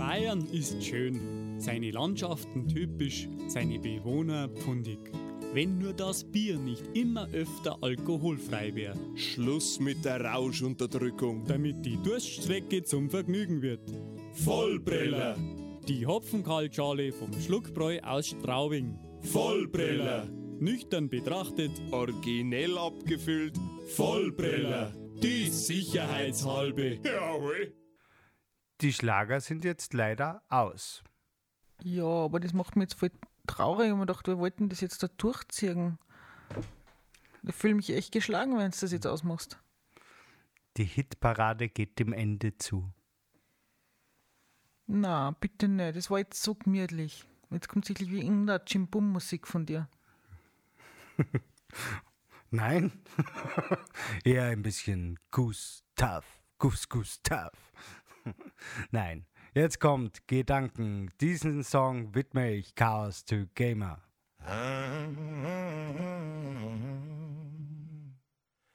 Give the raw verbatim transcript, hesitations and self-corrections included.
Bayern ist schön, seine Landschaften typisch, seine Bewohner pfundig. Wenn nur das Bier nicht immer öfter alkoholfrei wäre. Schluss mit der Rauschunterdrückung, damit die Durststrecke zum Vergnügen wird. Vollbriller, die Hopfenkaltschale vom Schluckbräu aus Straubing. Vollbriller, nüchtern betrachtet, originell abgefüllt, Vollbriller, die Sicherheitshalbe. Jawohl. Die Schlager sind jetzt leider aus. Ja, aber das macht mich jetzt voll traurig. Ich habe mir gedacht, wir wollten das jetzt da durchziehen. Ich fühle mich echt geschlagen, wenn du das jetzt ausmachst. Die Hitparade geht dem Ende zu. Na, bitte nicht. Das war jetzt so gemütlich. Jetzt kommt sicherlich wie irgendeine Chimbum-Musik von dir. Nein, eher ein bisschen Gustav, Gus Gustav. Nein, jetzt kommt Gedanken. Diesen Song widme ich Chaos to Gamer.